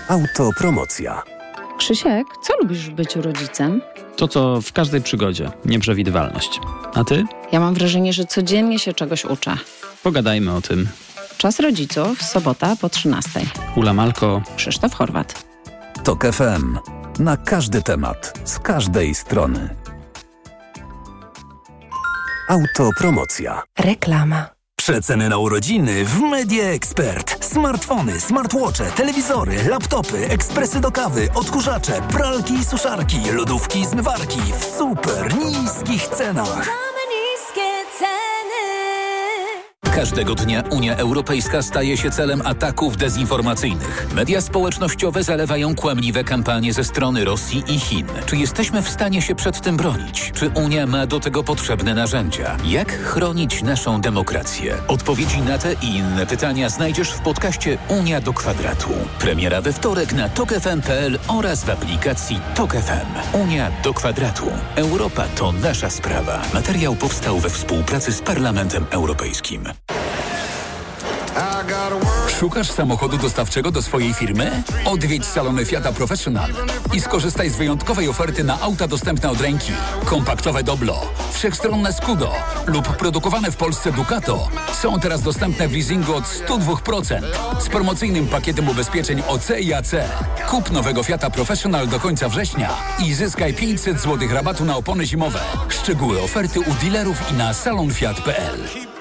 Autopromocja. Krzysiek, co lubisz w byciu rodzicem? To co w każdej przygodzie. Nieprzewidywalność. A ty? Ja mam wrażenie, że codziennie się czegoś uczę. Pogadajmy o tym. Czas rodziców, sobota po 13:00. Ula Malko. Krzysztof Horwat. TOK FM. Na każdy temat, z każdej strony. Autopromocja. Reklama. Przeceny na urodziny w Media Expert. Smartfony, smartwatche, telewizory, laptopy, ekspresy do kawy, odkurzacze, pralki i suszarki, lodówki i zmywarki w super niskich cenach. Każdego dnia Unia Europejska staje się celem ataków dezinformacyjnych. Media społecznościowe zalewają kłamliwe kampanie ze strony Rosji i Chin. Czy jesteśmy w stanie się przed tym bronić? Czy Unia ma do tego potrzebne narzędzia? Jak chronić naszą demokrację? Odpowiedzi na te i inne pytania znajdziesz w podcaście Unia do kwadratu. Premiera we wtorek na tokfm.pl oraz w aplikacji TOK FM. Unia do kwadratu. Europa to nasza sprawa. Materiał powstał we współpracy z Parlamentem Europejskim. Szukasz samochodu dostawczego do swojej firmy? Odwiedź salony Fiata Professional i skorzystaj z wyjątkowej oferty na auta dostępne od ręki. Kompaktowe Doblo, wszechstronne Scudo lub produkowane w Polsce Ducato są teraz dostępne w leasingu od 102% z promocyjnym pakietem ubezpieczeń OC i AC. Kup nowego Fiata Professional do końca września i zyskaj 500 zł rabatu na opony zimowe. Szczegóły oferty u dealerów i na salonfiat.pl.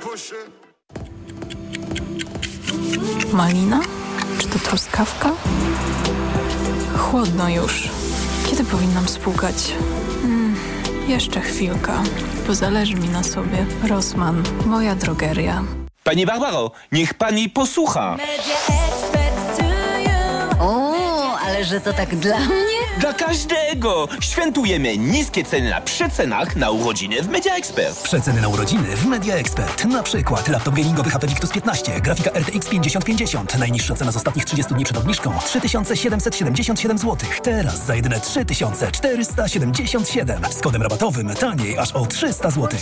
Malina? Czy to truskawka? Chłodno już. Kiedy powinnam spłukać? Jeszcze chwilka, bo zależy mi na sobie. Rossmann, moja drogeria. Pani Barbaro, niech pani posłucha. O, ale że to tak dla mnie? Dla każdego! Świętujemy niskie ceny na przecenach na urodziny w Media Expert. Przeceny na urodziny w Media Expert. Na przykład laptop gamingowy HP Victus 15, grafika RTX 5050. Najniższa cena z ostatnich 30 dni przed obniżką 3777 zł. Teraz za jedyne 3477. Z kodem rabatowym taniej aż o 300 zł.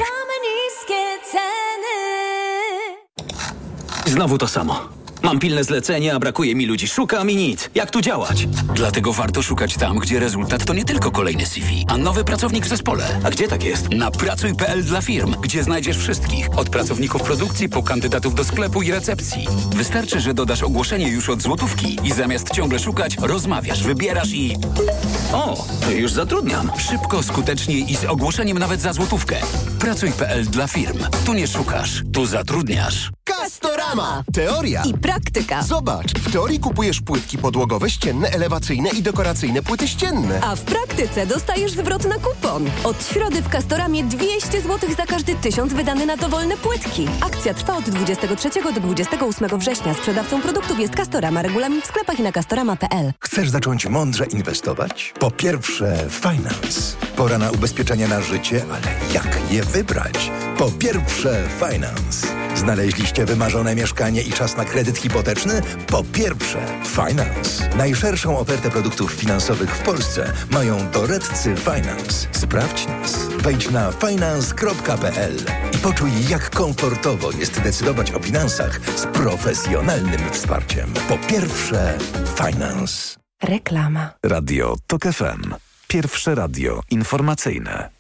Znowu to samo. Mam pilne zlecenie, a brakuje mi ludzi. Szukam i nic. Jak tu działać? Dlatego warto szukać tam, gdzie rezultat to nie tylko kolejny CV, a nowy pracownik w zespole. A gdzie tak jest? Na pracuj.pl dla firm, gdzie znajdziesz wszystkich. Od pracowników produkcji po kandydatów do sklepu i recepcji. Wystarczy, że dodasz ogłoszenie już od złotówki i zamiast ciągle szukać, rozmawiasz, wybierasz i... O, już zatrudniam. Szybko, skutecznie i z ogłoszeniem nawet za złotówkę. Pracuj.pl dla firm. Tu nie szukasz, tu zatrudniasz. Castorama. Teoria i praktyka. Zobacz, w teorii kupujesz płytki podłogowe, ścienne, elewacyjne i dekoracyjne płyty ścienne. A w praktyce dostajesz zwrot na kupon. Od środy w Castoramie 200 zł za każdy 1000 wydany na dowolne płytki. Akcja trwa od 23 do 28 września. Sprzedawcą produktów jest Castorama. Regulamin w sklepach i na castorama.pl. Chcesz zacząć mądrze inwestować? Po pierwsze, Finance. Pora na ubezpieczenia na życie, ale jak je wybrać? Po pierwsze, Finance. Znaleźliście wymarzone mieszkanie i czas na kredyt hipoteczny? Po pierwsze, Finance. Najszerszą ofertę produktów finansowych w Polsce mają doradcy Finance. Sprawdź nas. Wejdź na finance.pl i poczuj, jak komfortowo jest decydować o finansach z profesjonalnym wsparciem. Po pierwsze, Finance. Reklama. Radio TOK FM. Pierwsze radio informacyjne.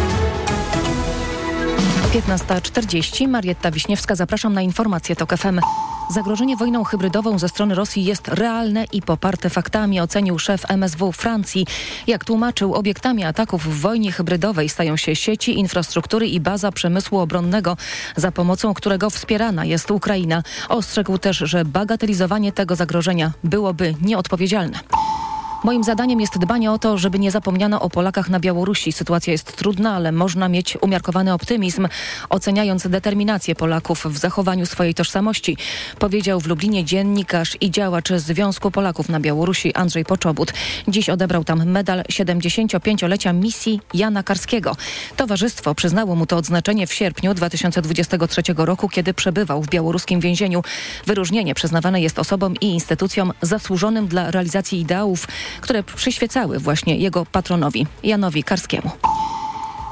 15:40. Marietta Wiśniewska, zapraszam na informacje TOK FM. Zagrożenie wojną hybrydową ze strony Rosji jest realne i poparte faktami, ocenił szef MSW Francji. Jak tłumaczył, obiektami ataków w wojnie hybrydowej stają się sieci, infrastruktury i baza przemysłu obronnego, za pomocą którego wspierana jest Ukraina. Ostrzegł też, że bagatelizowanie tego zagrożenia byłoby nieodpowiedzialne. Moim zadaniem jest dbanie o to, żeby nie zapomniano o Polakach na Białorusi. Sytuacja jest trudna, ale można mieć umiarkowany optymizm, oceniając determinację Polaków w zachowaniu swojej tożsamości, powiedział w Lublinie dziennikarz i działacz Związku Polaków na Białorusi Andrzej Poczobut. Dziś odebrał tam medal 75-lecia misji Jana Karskiego. Towarzystwo przyznało mu to odznaczenie w sierpniu 2023 roku, kiedy przebywał w białoruskim więzieniu. Wyróżnienie przyznawane jest osobom i instytucjom zasłużonym dla realizacji ideałów, które przyświecały właśnie jego patronowi, Janowi Karskiemu.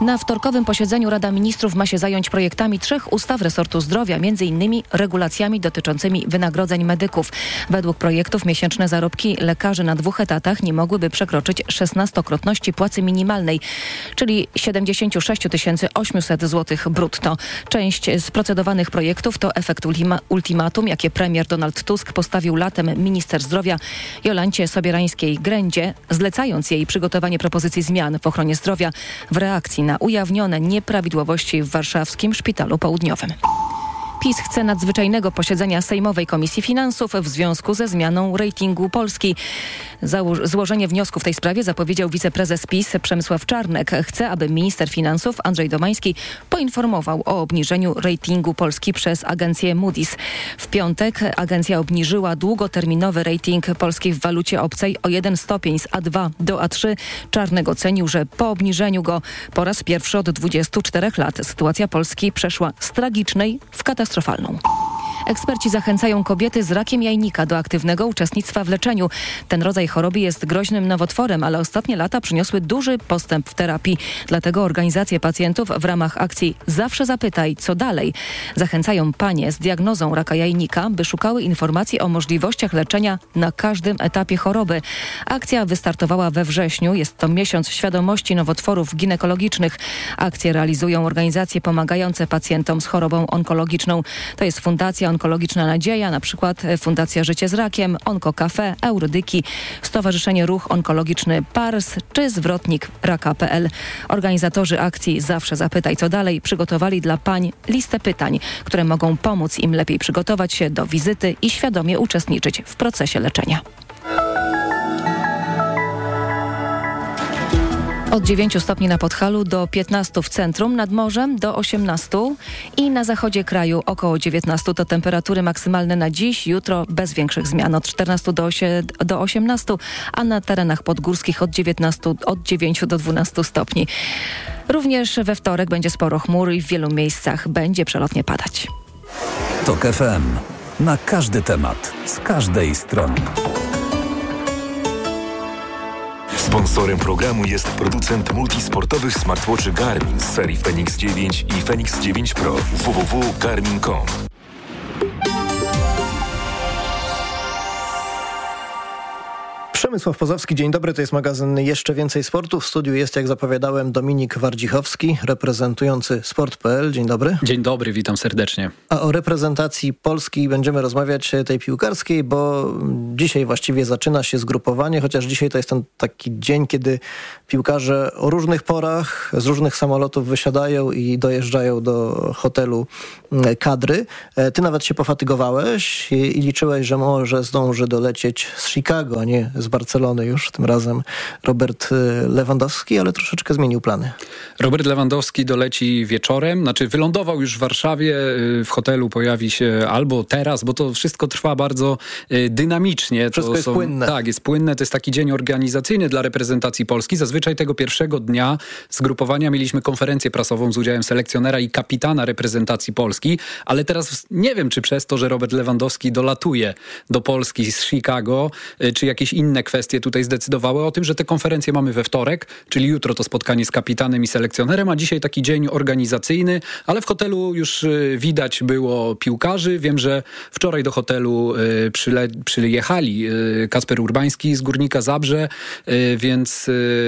Na wtorkowym posiedzeniu Rada Ministrów ma się zająć projektami 3 ustaw resortu zdrowia, m.in. regulacjami dotyczącymi wynagrodzeń medyków. Według projektów miesięczne zarobki lekarzy na 2 etatach nie mogłyby przekroczyć 16-krotności płacy minimalnej, czyli 76 800 zł brutto. Część z procedowanych projektów to efekt ultimatum, jakie premier Donald Tusk postawił latem minister zdrowia Jolancie Sobierańskiej-Grędzie, zlecając jej przygotowanie propozycji zmian w ochronie zdrowia w reakcji na ujawnione nieprawidłowości w warszawskim Szpitalu Południowym. PiS chce nadzwyczajnego posiedzenia Sejmowej Komisji Finansów w związku ze zmianą ratingu Polski. Złożenie wniosku w tej sprawie zapowiedział wiceprezes PiS Przemysław Czarnek. Chce, aby minister finansów Andrzej Domański poinformował o obniżeniu ratingu Polski przez agencję Moody's. W piątek agencja obniżyła długoterminowy rating Polski w walucie obcej o 1 stopień z A2 do A3. Czarnek ocenił, że po obniżeniu go po raz pierwszy od 24 lat sytuacja Polski przeszła z tragicznej w katastrofalną. Eksperci zachęcają kobiety z rakiem jajnika do aktywnego uczestnictwa w leczeniu. Ten rodzaj choroby jest groźnym nowotworem, ale ostatnie lata przyniosły duży postęp w terapii. Dlatego organizacje pacjentów w ramach akcji Zawsze Zapytaj, co dalej? Zachęcają panie z diagnozą raka jajnika, by szukały informacji o możliwościach leczenia na każdym etapie choroby. Akcja wystartowała we wrześniu. Jest to miesiąc świadomości nowotworów ginekologicznych. Akcje realizują organizacje pomagające pacjentom z chorobą onkologiczną. To jest Fundacja Onkologiczna Nadzieja, na przykład Fundacja Życie z Rakiem, OnkoCafe, Eurodyki, Stowarzyszenie Ruch Onkologiczny PARS czy Zwrotnik Raka.pl. Organizatorzy akcji Zawsze Zapytaj, co dalej przygotowali dla pań listę pytań, które mogą pomóc im lepiej przygotować się do wizyty i świadomie uczestniczyć w procesie leczenia. Od 9 stopni na Podhalu do 15 w centrum, nad morzem do 18 i na zachodzie kraju około 19 to temperatury maksymalne na dziś, jutro bez większych zmian od 14 do 18, a na terenach podgórskich od 9 do 12 stopni. Również we wtorek będzie sporo chmur i w wielu miejscach będzie przelotnie padać. TOK FM. Na każdy temat, z każdej strony. Sponsorem programu jest producent multisportowych smartwatchy Garmin z serii Fenix 9 i Fenix 9 Pro. www.garmin.com. Przemysław Pozowski, dzień dobry, to jest magazyn Jeszcze Więcej Sportu. W studiu jest, jak zapowiadałem, Dominik Wardzichowski, reprezentujący Sport.pl. Dzień dobry. Dzień dobry, witam serdecznie. A o reprezentacji Polski będziemy rozmawiać, tej piłkarskiej, bo dzisiaj właściwie zaczyna się zgrupowanie, chociaż dzisiaj to jest ten taki dzień, kiedy piłkarze o różnych porach z różnych samolotów wysiadają i dojeżdżają do hotelu kadry. Ty nawet się pofatygowałeś i liczyłeś, że może zdąży dolecieć z Chicago, a nie z Barcelony już, tym razem Robert Lewandowski, ale troszeczkę zmienił plany. Robert Lewandowski doleci wieczorem, wylądował już w Warszawie, w hotelu pojawi się albo teraz, bo to wszystko trwa bardzo dynamicznie. Wszystko jest płynne. Tak, jest płynne, to jest taki dzień organizacyjny dla reprezentacji Polski. Zazwyczaj tego pierwszego dnia zgrupowania mieliśmy konferencję prasową z udziałem selekcjonera i kapitana reprezentacji Polski, ale teraz nie wiem, czy przez to, że Robert Lewandowski dolatuje do Polski z Chicago, czy jakieś inne kwestie tutaj zdecydowały o tym, że te konferencje mamy we wtorek, czyli jutro to spotkanie z kapitanem i selekcjonerem, a dzisiaj taki dzień organizacyjny, ale w hotelu już widać było piłkarzy. Wiem, że wczoraj do hotelu przyjechali Kasper Urbański z Górnika Zabrze, więc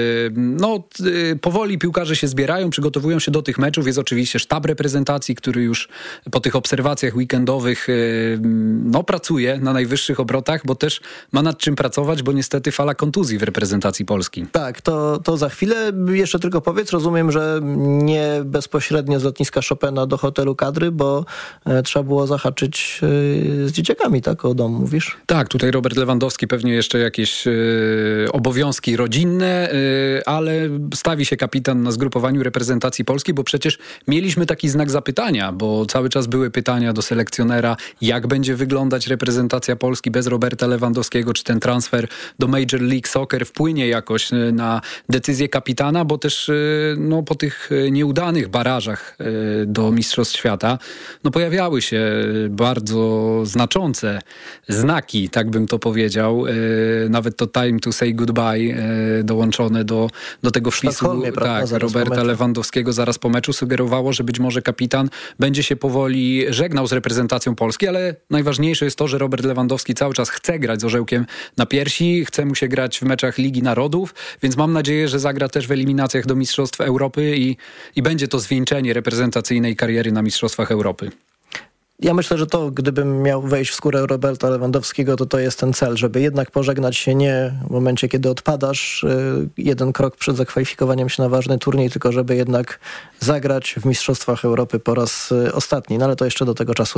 powoli piłkarze się zbierają, przygotowują się do tych meczów. Jest oczywiście sztab reprezentacji, który już po tych obserwacjach weekendowych pracuje na najwyższych obrotach, bo też ma nad czym pracować, bo niestety fala kontuzji w reprezentacji Polski. Tak, to za chwilę. Jeszcze tylko powiedz, rozumiem, że nie bezpośrednio z lotniska Chopina do hotelu kadry, bo trzeba było zahaczyć z dzieciakami, tak? O dom mówisz? Tak, tutaj Robert Lewandowski pewnie jeszcze jakieś obowiązki rodzinne, ale stawi się kapitan na zgrupowaniu reprezentacji Polski, bo przecież mieliśmy taki znak zapytania, bo cały czas były pytania do selekcjonera, jak będzie wyglądać reprezentacja Polski bez Roberta Lewandowskiego, czy ten transfer do Major League Soccer wpłynie jakoś na decyzję kapitana, bo też po tych nieudanych barażach do Mistrzostw Świata pojawiały się bardzo znaczące znaki, tak bym to powiedział. Nawet to time to say goodbye dołączone do tego wpisu Roberta Lewandowskiego zaraz po meczu sugerowało, że być może kapitan będzie się powoli żegnał z reprezentacją Polski, ale najważniejsze jest to, że Robert Lewandowski cały czas chce grać z orzełkiem na piersi, chce mu się grać w meczach Ligi Narodów, więc mam nadzieję, że zagra też w eliminacjach do Mistrzostw Europy i będzie to zwieńczenie reprezentacyjnej kariery na Mistrzostwach Europy. Ja myślę, że to, gdybym miał wejść w skórę Roberta Lewandowskiego, to jest ten cel, żeby jednak pożegnać się nie w momencie, kiedy odpadasz jeden krok przed zakwalifikowaniem się na ważny turniej, tylko żeby jednak zagrać w Mistrzostwach Europy po raz ostatni. No ale to jeszcze do tego czasu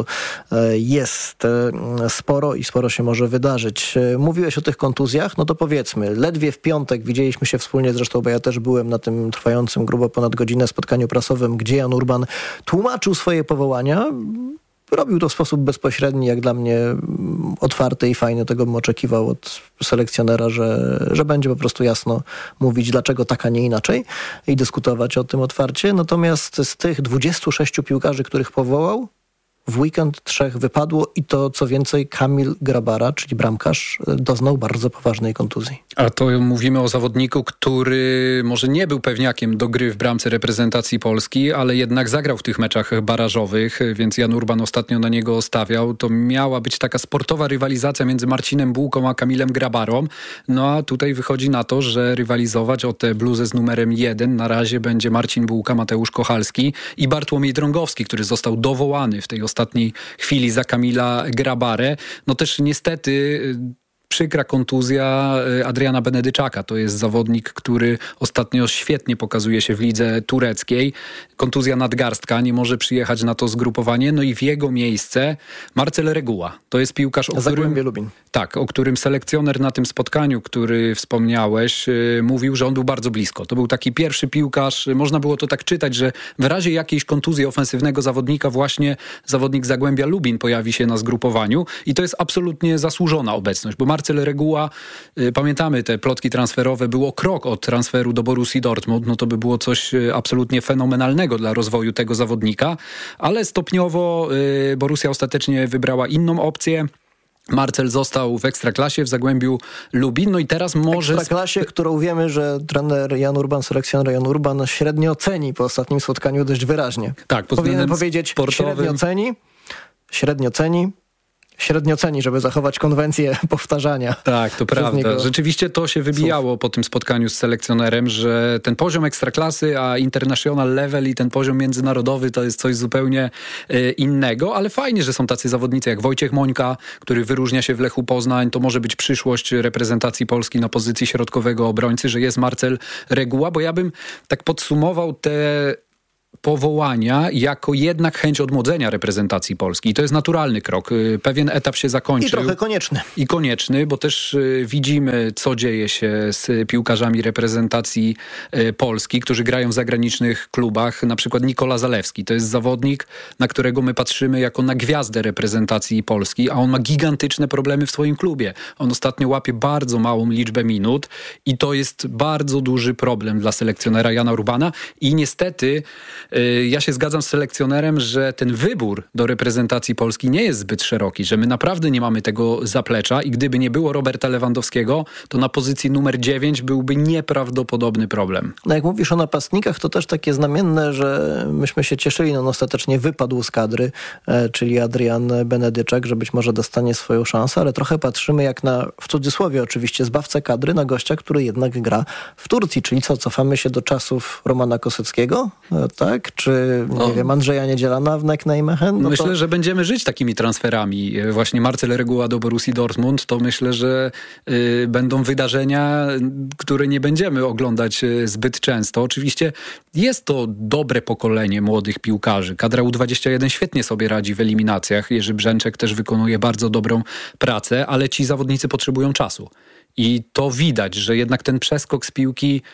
jest sporo i sporo się może wydarzyć. Mówiłeś o tych kontuzjach, no to powiedzmy, ledwie w piątek widzieliśmy się wspólnie, zresztą, bo ja też byłem na tym trwającym grubo ponad godzinę spotkaniu prasowym, gdzie Jan Urban tłumaczył swoje powołania. Robił to w sposób bezpośredni, jak dla mnie otwarty i fajny. Tego bym oczekiwał od selekcjonera, że będzie po prostu jasno mówić, dlaczego tak, a nie inaczej i dyskutować o tym otwarcie. Natomiast z tych 26 piłkarzy, których powołał, w weekend 3 wypadło i to, co więcej, Kamil Grabara, czyli bramkarz, doznał bardzo poważnej kontuzji. A to mówimy o zawodniku, który może nie był pewniakiem do gry w bramce reprezentacji Polski, ale jednak zagrał w tych meczach barażowych, więc Jan Urban ostatnio na niego stawiał. To miała być taka sportowa rywalizacja między Marcinem Bułką a Kamilem Grabarą. No a tutaj wychodzi na to, że rywalizować o tę bluzę z numerem 1 na razie będzie Marcin Bułka, Mateusz Kochalski i Bartłomiej Drągowski, który został dowołany w tej ostatniej chwili za Kamila Grabarę. No też niestety przykra kontuzja Adriana Benedyczaka. To jest zawodnik, który ostatnio świetnie pokazuje się w lidze tureckiej. Kontuzja nadgarstka, nie może przyjechać na to zgrupowanie. No i w jego miejsce Marcel Reguła. To jest piłkarz, o którym selekcjoner na tym spotkaniu, który wspomniałeś, mówił, że on był bardzo blisko. To był taki pierwszy piłkarz, można było to tak czytać, że w razie jakiejś kontuzji ofensywnego zawodnika właśnie zawodnik Zagłębia Lubin pojawi się na zgrupowaniu i to jest absolutnie zasłużona obecność, bo Marcel Reguła, pamiętamy te plotki transferowe, było krok od transferu do Borussii Dortmund, no to by było coś absolutnie fenomenalnego dla rozwoju tego zawodnika, ale stopniowo Borussia ostatecznie wybrała inną opcję. Marcel został w Ekstraklasie w Zagłębiu Lubin, no i teraz może... Ekstraklasie, którą wiemy, że trener Jan Urban, selekcjoner Jan Urban średnio ceni po ostatnim spotkaniu dość wyraźnie. Tak, powinien powiedzieć sportowym. Średnio ceni, żeby zachować konwencję powtarzania. Tak, to prawda. Niego... Rzeczywiście to się wybijało po tym spotkaniu z selekcjonerem, że ten poziom ekstraklasy, a international level i ten poziom międzynarodowy to jest coś zupełnie innego, ale fajnie, że są tacy zawodnicy jak Wojciech Mońka, który wyróżnia się w Lechu Poznań. To może być przyszłość reprezentacji Polski na pozycji środkowego obrońcy, że jest Marcel Reguła, bo ja bym tak podsumował te powołania jako jednak chęć odmłodzenia reprezentacji Polski. I to jest naturalny krok. Pewien etap się zakończył. I trochę konieczny. I konieczny, bo też widzimy, co dzieje się z piłkarzami reprezentacji Polski, którzy grają w zagranicznych klubach. Na przykład Nikola Zalewski. To jest zawodnik, na którego my patrzymy jako na gwiazdę reprezentacji Polski, a on ma gigantyczne problemy w swoim klubie. On ostatnio łapie bardzo małą liczbę minut i to jest bardzo duży problem dla selekcjonera Jana Urbana i niestety ja się zgadzam z selekcjonerem, że ten wybór do reprezentacji Polski nie jest zbyt szeroki, że my naprawdę nie mamy tego zaplecza i gdyby nie było Roberta Lewandowskiego, to na pozycji numer 9 byłby nieprawdopodobny problem. No jak mówisz o napastnikach, to też takie znamienne, że myśmy się cieszyli, no on ostatecznie wypadł z kadry, czyli Adrian Benedyczak, że być może dostanie swoją szansę, ale trochę patrzymy jak na, w cudzysłowie oczywiście, zbawcę kadry, na gościa, który jednak gra w Turcji, czyli co, cofamy się do czasów Romana Koseckiego, tak? Czy, nie wiem, Andrzeja Niedzielana w Nek Nijmegen? No myślę, że będziemy żyć takimi transferami. Właśnie Marcel Reguła do Borussii Dortmund, to myślę, że będą wydarzenia, które nie będziemy oglądać zbyt często. Oczywiście jest to dobre pokolenie młodych piłkarzy. Kadra U21 świetnie sobie radzi w eliminacjach. Jerzy Brzęczek też wykonuje bardzo dobrą pracę, ale ci zawodnicy potrzebują czasu. I to widać, że jednak ten przeskok z piłki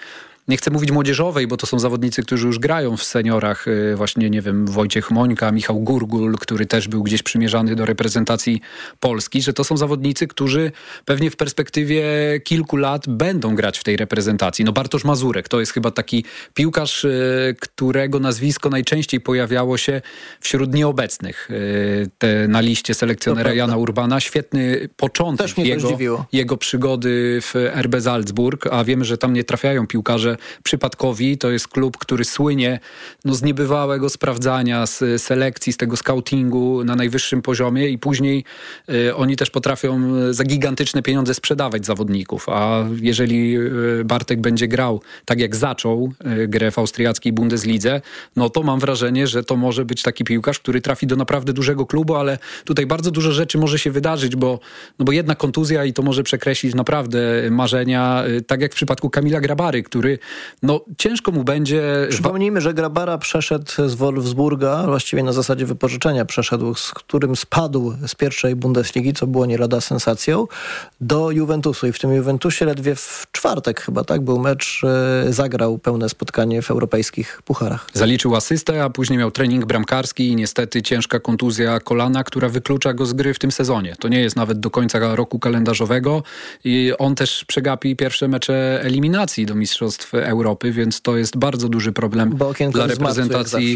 nie chcę mówić młodzieżowej, bo to są zawodnicy, którzy już grają w seniorach. Właśnie, nie wiem, Wojciech Mońka, Michał Gurgul, który też był gdzieś przymierzany do reprezentacji Polski, że to są zawodnicy, którzy pewnie w perspektywie kilku lat będą grać w tej reprezentacji. No Bartosz Mazurek to jest chyba taki piłkarz, którego nazwisko najczęściej pojawiało się wśród nieobecnych na liście selekcjonera Jana Urbana. Świetny początek jego przygody w RB Salzburg, a wiemy, że tam nie trafiają piłkarze przypadkowi. To jest klub, który słynie z niebywałego sprawdzania, z selekcji, z tego scoutingu na najwyższym poziomie i później oni też potrafią za gigantyczne pieniądze sprzedawać zawodników. A jeżeli Bartek będzie grał tak jak zaczął grę w austriackiej Bundeslidze, no to mam wrażenie, że to może być taki piłkarz, który trafi do naprawdę dużego klubu, ale tutaj bardzo dużo rzeczy może się wydarzyć, bo jedna kontuzja i to może przekreślić naprawdę marzenia, tak jak w przypadku Kamila Grabary, który ciężko mu będzie... Przypomnijmy, że Grabara przeszedł z Wolfsburga, właściwie na zasadzie wypożyczenia przeszedł, z którym spadł z pierwszej Bundesligi, co było nie lada sensacją, do Juventusu i w tym Juventusie ledwie w czwartek chyba, tak, był mecz, zagrał pełne spotkanie w europejskich pucharach. Zaliczył asystę, a później miał trening bramkarski i niestety ciężka kontuzja kolana, która wyklucza go z gry w tym sezonie. To nie jest nawet do końca roku kalendarzowego i on też przegapi pierwsze mecze eliminacji do Mistrzostw Europy, więc to jest bardzo duży problem dla reprezentacji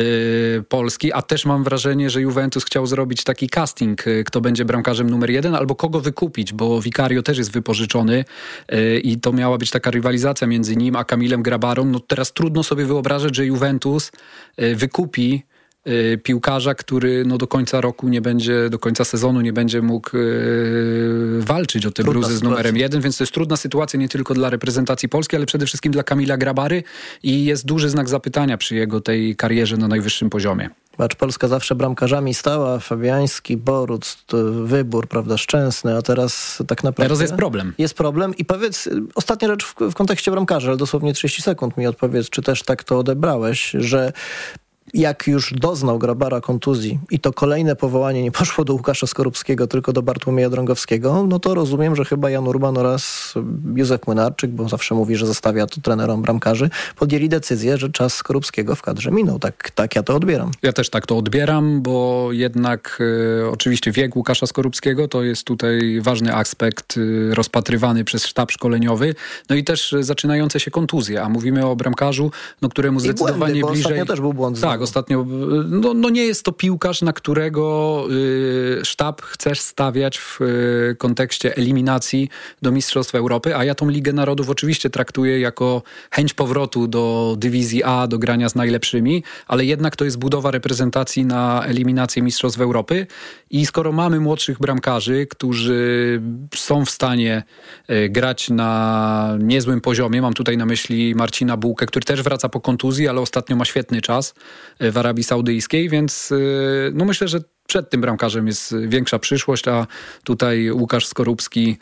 Polski, a też mam wrażenie, że Juventus chciał zrobić taki casting, kto będzie bramkarzem numer 1 albo kogo wykupić, bo Vicario też jest wypożyczony i to miała być taka rywalizacja między nim a Kamilem Grabarą. No teraz trudno sobie wyobrażać, że Juventus wykupi piłkarza, który do końca roku nie będzie, do końca sezonu nie będzie mógł walczyć o te bruzy z numerem 1, więc to jest trudna sytuacja nie tylko dla reprezentacji Polski, ale przede wszystkim dla Kamila Grabary i jest duży znak zapytania przy jego tej karierze na najwyższym poziomie. Polska zawsze bramkarzami stała, Fabiański, Boruc, wybór, prawda, Szczęsny, a teraz tak naprawdę... Teraz jest problem. Jest problem i powiedz, ostatnia rzecz w kontekście bramkarzy, ale dosłownie 30 sekund mi odpowiedz, czy też tak to odebrałeś, że jak już doznał Grabara kontuzji i to kolejne powołanie nie poszło do Łukasza Skorupskiego, tylko do Bartłomieja Drągowskiego, no to rozumiem, że chyba Jan Urban oraz Józef Młynarczyk, bo zawsze mówi, że zostawia to trenerom bramkarzy, podjęli decyzję, że czas Skorupskiego w kadrze minął. Tak ja to odbieram. Ja też tak to odbieram, bo jednak oczywiście wiek Łukasza Skorupskiego to jest tutaj ważny aspekt rozpatrywany przez sztab szkoleniowy, no i też zaczynające się kontuzje, a mówimy o bramkarzu, któremu zdecydowanie błędy, bliżej... Ostatnio też był błąd. Tak, ostatnio, nie jest to piłkarz, na którego sztab chcesz stawiać w kontekście eliminacji do Mistrzostw Europy, a ja tą Ligę Narodów oczywiście traktuję jako chęć powrotu do dywizji A, do grania z najlepszymi, ale jednak to jest budowa reprezentacji na eliminację Mistrzostw Europy i skoro mamy młodszych bramkarzy, którzy są w stanie grać na niezłym poziomie, mam tutaj na myśli Marcina Bułkę, który też wraca po kontuzji, ale ostatnio ma świetny czas w Arabii Saudyjskiej, więc myślę, że przed tym bramkarzem jest większa przyszłość, a tutaj Łukasz Skorupski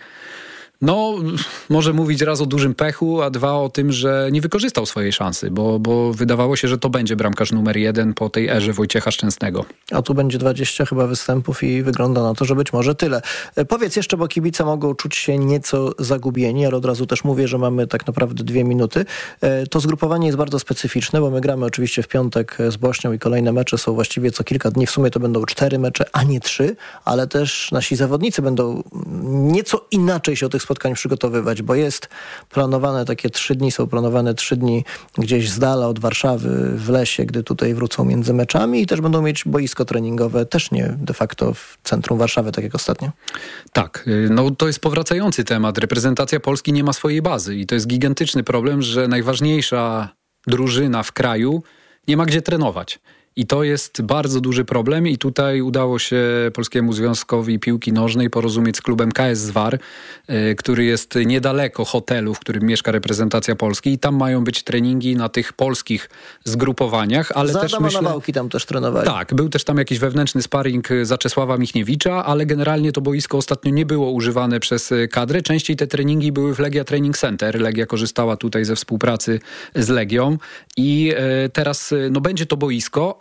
może mówić raz o dużym pechu, a dwa o tym, że nie wykorzystał swojej szansy, bo wydawało się, że to będzie bramkarz numer 1 po tej erze Wojciecha Szczęsnego. A tu będzie 20 chyba występów i wygląda na to, że być może tyle. Powiedz jeszcze, bo kibice mogą czuć się nieco zagubieni, ale od razu też mówię, że mamy tak naprawdę 2 minuty. To zgrupowanie jest bardzo specyficzne, bo my gramy oczywiście w piątek z Bośnią i kolejne mecze są właściwie co kilka dni. W sumie to będą 4 mecze, a nie 3, ale też nasi zawodnicy będą nieco inaczej się o tych spotkań przygotowywać, bo jest planowane takie 3 dni, są planowane 3 dni gdzieś z dala od Warszawy w lesie, gdy tutaj wrócą między meczami i też będą mieć boisko treningowe, też nie de facto w centrum Warszawy, tak jak ostatnio. Tak, to jest powracający temat. Reprezentacja Polski nie ma swojej bazy i to jest gigantyczny problem, że najważniejsza drużyna w kraju nie ma gdzie trenować. I to jest bardzo duży problem i tutaj udało się Polskiemu Związkowi Piłki Nożnej porozumieć z klubem KS Zwar, który jest niedaleko hotelu, w którym mieszka reprezentacja Polski i tam mają być treningi na tych polskich zgrupowaniach, ale też myślę... Nawałki tam też trenowali. Tak, był też tam jakiś wewnętrzny sparring Zaczesława Michniewicza, ale generalnie to boisko ostatnio nie było używane przez kadrę. Częściej te treningi były w Legia Training Center. Legia korzystała tutaj ze współpracy z Legią i teraz będzie to boisko,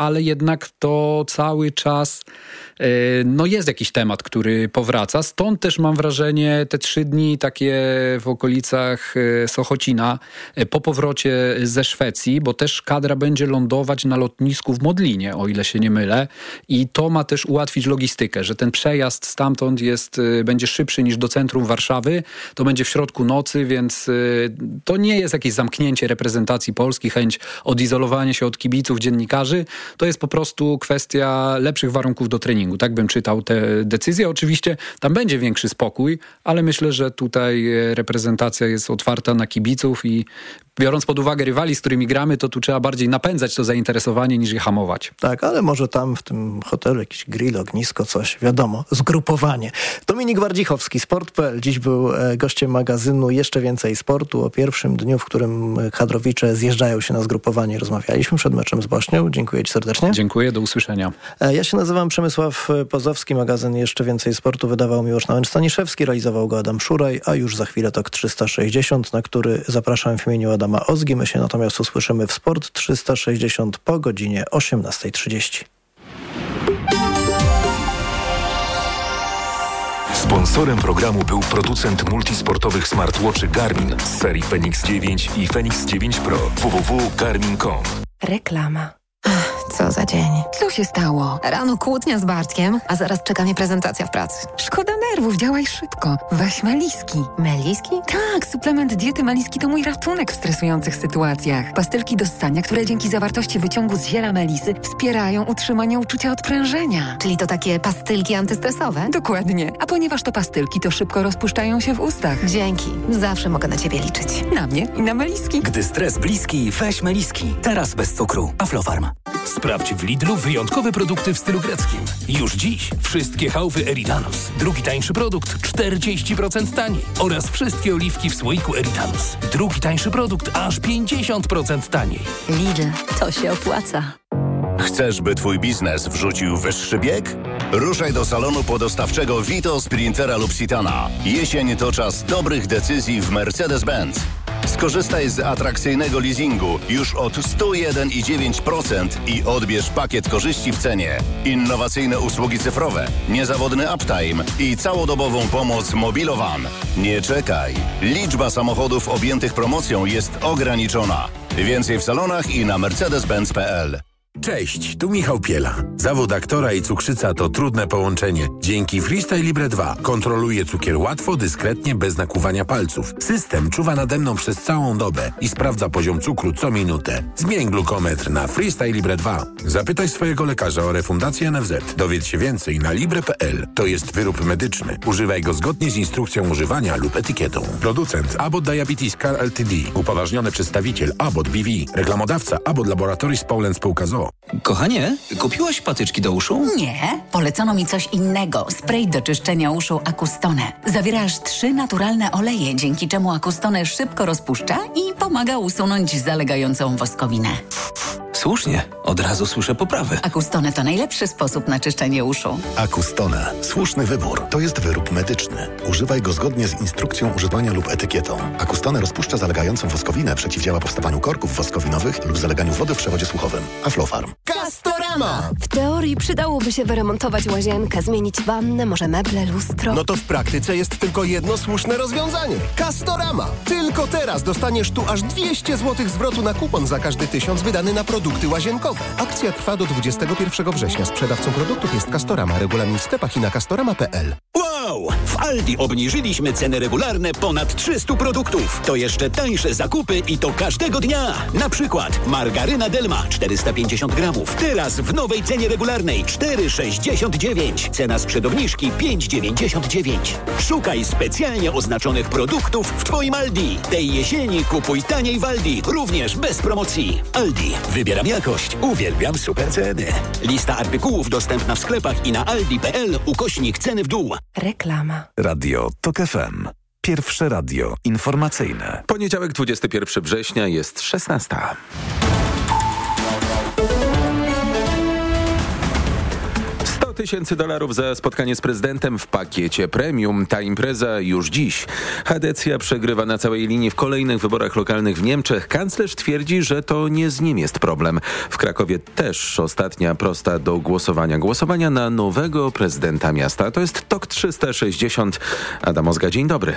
ale jednak to cały czas jest jakiś temat, który powraca. Stąd też mam wrażenie te 3 dni takie w okolicach Sochocina po powrocie ze Szwecji, bo też kadra będzie lądować na lotnisku w Modlinie, o ile się nie mylę. I to ma też ułatwić logistykę, że ten przejazd stamtąd będzie szybszy niż do centrum Warszawy. To będzie w środku nocy, więc to nie jest jakieś zamknięcie reprezentacji Polski, chęć odizolowania się od kibiców, dziennikarzy. To jest po prostu kwestia lepszych warunków do treningu. Tak bym czytał tę decyzję. Oczywiście tam będzie większy spokój, ale myślę, że tutaj reprezentacja jest otwarta na kibiców i biorąc pod uwagę rywali, z którymi gramy, to tu trzeba bardziej napędzać to zainteresowanie niż je hamować. Tak, ale może tam w tym hotelu jakiś grill, ognisko, coś, wiadomo, zgrupowanie. Dominik Wardzichowski, Sport.pl, dziś był gościem magazynu Jeszcze Więcej Sportu. O pierwszym dniu, w którym kadrowicze zjeżdżają się na zgrupowanie, rozmawialiśmy przed meczem z Bośnią. Dziękuję ci serdecznie. Dziękuję, do usłyszenia. Ja się nazywam Przemysław Pozowski, magazyn Jeszcze Więcej Sportu wydawał Miłosz Nałęcz-Staniszewski, realizował go Adam Szuraj, a już za chwilę TOK 360, na który zapraszam w imieniu Adama Ozgi. My się natomiast usłyszymy w Sport 360 po godzinie 18:30. Sponsorem programu był producent multisportowych smartwatchy Garmin z serii Fenix 9 i Fenix 9 Pro. www.garmin.com. Reklama. Co za dzień. Co się stało? Rano kłótnia z Bartkiem, a zaraz czeka mnie prezentacja w pracy. Szkoda nerwów, działaj szybko. Weź Meliski. Meliski? Tak, suplement diety Meliski to mój ratunek w stresujących sytuacjach. Pastylki do ssania, które dzięki zawartości wyciągu z ziela melisy wspierają utrzymanie uczucia odprężenia. Czyli to takie pastylki antystresowe? Dokładnie. A ponieważ to pastylki, to szybko rozpuszczają się w ustach. Dzięki. Zawsze mogę na ciebie liczyć. Na mnie i na Meliski. Gdy stres bliski, weź Meliski. Teraz bez cukru. Aflofarm. Sprawdź w Lidlu wyjątkowe produkty w stylu greckim. Już dziś wszystkie chałwy Eridanus. Drugi tańszy produkt 40% taniej. Oraz wszystkie oliwki w słoiku Eridanus. Drugi tańszy produkt aż 50% taniej. Lidl, to się opłaca. Chcesz, by twój biznes wrzucił wyższy bieg? Ruszaj do salonu podostawczego Vito, Sprintera lub Citana. Jesień to czas dobrych decyzji w Mercedes-Benz. Skorzystaj z atrakcyjnego leasingu już od 101,9% i odbierz pakiet korzyści w cenie. Innowacyjne usługi cyfrowe, niezawodny uptime i całodobową pomoc Mobilowan. Nie czekaj. Liczba samochodów objętych promocją jest ograniczona. Więcej w salonach i na mercedes-benz.pl. Cześć, tu Michał Piela. Zawód aktora i cukrzyca to trudne połączenie. Dzięki Freestyle Libre 2 kontroluję cukier łatwo, dyskretnie, bez nakłuwania palców. System czuwa nade mną przez całą dobę i sprawdza poziom cukru co minutę. Zmień glukometr na Freestyle Libre 2. Zapytaj swojego lekarza o refundację NFZ. Dowiedz się więcej na libre.pl. To jest wyrób medyczny. Używaj go zgodnie z instrukcją używania lub etykietą. Producent Abbott Diabetes Care Ltd. Upoważniony przedstawiciel Abbott BV. Reklamodawca Abbott Laboratories Poland Spółka z o.o. Kochanie, kupiłaś patyczki do uszu? Nie, polecono mi coś innego. Spray do czyszczenia uszu Acustone. Zawiera aż 3 naturalne oleje, dzięki czemu Acustone szybko rozpuszcza i pomaga usunąć zalegającą woskowinę. Słusznie, od razu słyszę poprawę. Acustone to najlepszy sposób na czyszczenie uszu. Acustone. Słuszny wybór. To jest wyrób medyczny. Używaj go zgodnie z instrukcją używania lub etykietą. Acustone rozpuszcza zalegającą woskowinę, przeciwdziała powstawaniu korków woskowinowych lub zaleganiu wody w przewodzie słuchowym. Aflofarm. Castorama! W teorii przydałoby się wyremontować łazienkę, zmienić wannę, może meble, lustro. No to w praktyce jest tylko jedno słuszne rozwiązanie. Castorama! Tylko teraz dostaniesz tu aż 200 zł zwrotu na kupon za każdy 1000 wydany na produkty łazienkowe. Akcja trwa do 21 września. Sprzedawcą produktów jest Castorama. Regulamin w sklepach i na castorama.pl. Wow! W Aldi obniżyliśmy ceny regularne ponad 300 produktów. To jeszcze tańsze zakupy i to każdego dnia. Na przykład margaryna Delma 450 gramów. Teraz w nowej cenie regularnej 4,69. Cena sprzed obniżki 5,99. Szukaj specjalnie oznaczonych produktów w Twoim Aldi. Tej jesieni kupuj taniej w Aldi. Również bez promocji. Aldi. Wybieram jakość. Uwielbiam super ceny. Lista artykułów dostępna w sklepach i na aldi.pl/ceny w dół. Reklama. Radio TOK FM. Pierwsze radio informacyjne. Poniedziałek, 21 września, jest 16. $100,000 za spotkanie z prezydentem w pakiecie premium. Ta impreza już dziś. Hadecja przegrywa na całej linii w kolejnych wyborach lokalnych w Niemczech. Kanclerz twierdzi, że to nie z nim jest problem. W Krakowie też ostatnia prosta do głosowania. Głosowania na nowego prezydenta miasta. To jest TOK 360. Adam Ozga, dzień dobry.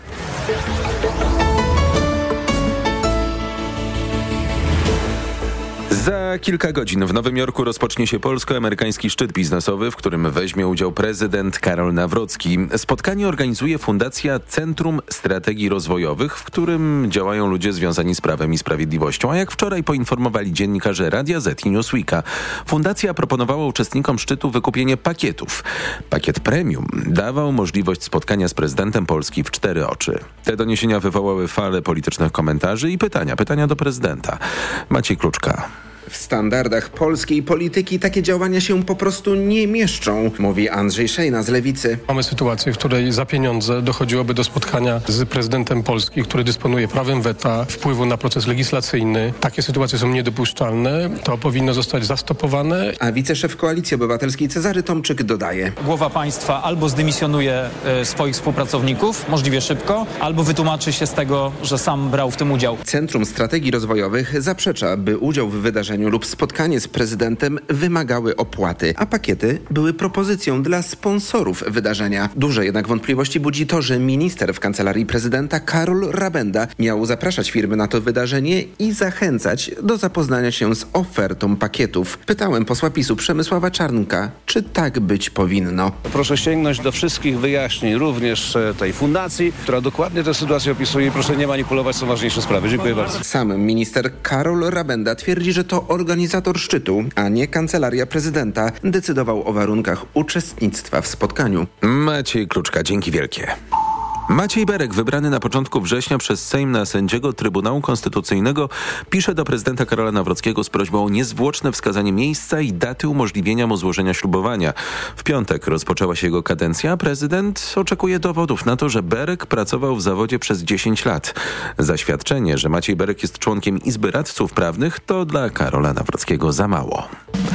Za kilka godzin w Nowym Jorku rozpocznie się polsko-amerykański szczyt biznesowy, w którym weźmie udział prezydent Karol Nawrocki. Spotkanie organizuje Fundacja Centrum Strategii Rozwojowych, w którym działają ludzie związani z Prawem i Sprawiedliwością. A jak wczoraj poinformowali dziennikarze Radia Z i Newsweeka, fundacja proponowała uczestnikom szczytu wykupienie pakietów. Pakiet premium dawał możliwość spotkania z prezydentem Polski w 4 oczy. Te doniesienia wywołały falę politycznych komentarzy i pytania do prezydenta. Maciej Kluczka. W standardach polskiej polityki takie działania się po prostu nie mieszczą, mówi Andrzej Szejna z Lewicy. Mamy sytuację, w której za pieniądze dochodziłoby do spotkania z prezydentem Polski, który dysponuje prawem weta, wpływu na proces legislacyjny. Takie sytuacje są niedopuszczalne. To powinno zostać zastopowane. A wiceszef Koalicji Obywatelskiej Cezary Tomczyk dodaje. Głowa państwa albo zdymisjonuje swoich współpracowników, możliwie szybko, albo wytłumaczy się z tego, że sam brał w tym udział. Centrum Strategii Rozwojowych zaprzecza, by udział w wydarzeniu lub spotkanie z prezydentem wymagały opłaty, a pakiety były propozycją dla sponsorów wydarzenia. Duże jednak wątpliwości budzi to, że minister w kancelarii prezydenta Karol Rabenda miał zapraszać firmy na to wydarzenie i zachęcać do zapoznania się z ofertą pakietów. Pytałem posła PiS-u Przemysława Czarnka, czy tak być powinno. Proszę sięgnąć do wszystkich wyjaśnień, również tej fundacji, która dokładnie tę sytuację opisuje i proszę nie manipulować, są ważniejsze sprawy. Dziękuję bardzo. Sam minister Karol Rabenda twierdzi, że to organizator szczytu, a nie kancelaria prezydenta, decydował o warunkach uczestnictwa w spotkaniu. Maciej Kluczka, dzięki wielkie. Maciej Berek, wybrany na początku września przez Sejm na sędziego Trybunału Konstytucyjnego, pisze do prezydenta Karola Nawrockiego z prośbą o niezwłoczne wskazanie miejsca i daty umożliwienia mu złożenia ślubowania. W piątek rozpoczęła się jego kadencja, a prezydent oczekuje dowodów na to, że Berek pracował w zawodzie przez 10 lat. Zaświadczenie, że Maciej Berek jest członkiem Izby Radców Prawnych, to dla Karola Nawrockiego za mało.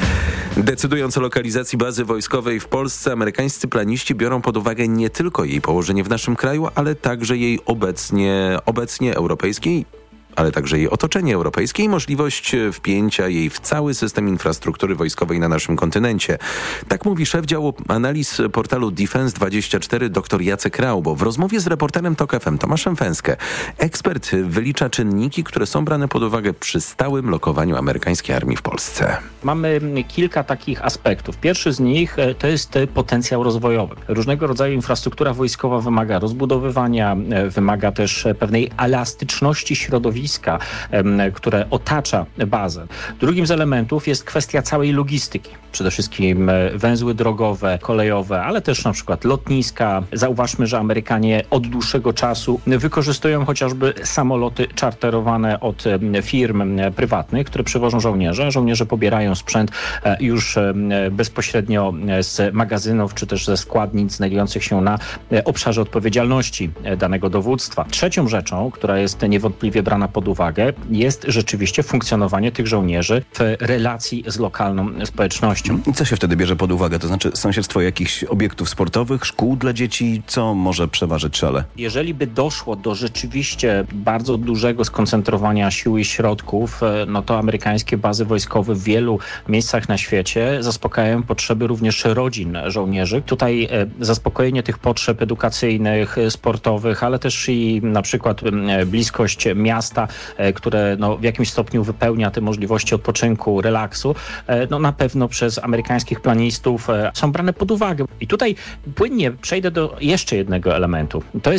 Decydując o lokalizacji bazy wojskowej w Polsce, amerykańscy planiści biorą pod uwagę nie tylko jej położenie w naszym kraju, ale także jej obecnie europejskiej, ale także jej otoczenie europejskie i możliwość wpięcia jej w cały system infrastruktury wojskowej na naszym kontynencie. Tak mówi szef działu analiz portalu Defense24 dr Jacek Raubo w rozmowie z reporterem TOK FM Tomaszem Fęskę. Ekspert wylicza czynniki, które są brane pod uwagę przy stałym lokowaniu amerykańskiej armii w Polsce. Mamy kilka takich aspektów. Pierwszy z nich to jest potencjał rozwojowy. Różnego rodzaju infrastruktura wojskowa wymaga rozbudowywania, wymaga też pewnej elastyczności środowiska, które otacza bazę. Drugim z elementów jest kwestia całej logistyki. Przede wszystkim węzły drogowe, kolejowe, ale też na przykład lotniska. Zauważmy, że Amerykanie od dłuższego czasu wykorzystują chociażby samoloty czarterowane od firm prywatnych, które przywożą żołnierze. Żołnierze pobierają sprzęt już bezpośrednio z magazynów, czy też ze składnic znajdujących się na obszarze odpowiedzialności danego dowództwa. Trzecią rzeczą, która jest niewątpliwie brana pod uwagę, jest rzeczywiście funkcjonowanie tych żołnierzy w relacji z lokalną społecznością. I co się wtedy bierze pod uwagę? To znaczy sąsiedztwo jakichś obiektów sportowych, szkół dla dzieci? Co może przeważyć szale? Jeżeli by doszło do rzeczywiście bardzo dużego skoncentrowania sił i środków, no to amerykańskie bazy wojskowe w wielu miejscach na świecie zaspokajają potrzeby również rodzin żołnierzy. Tutaj zaspokojenie tych potrzeb edukacyjnych, sportowych, ale też i na przykład bliskość miasta, które w jakimś stopniu wypełnia te możliwości odpoczynku, relaksu, na pewno przez amerykańskich planistów są brane pod uwagę. I tutaj płynnie przejdę do jeszcze jednego elementu. To jest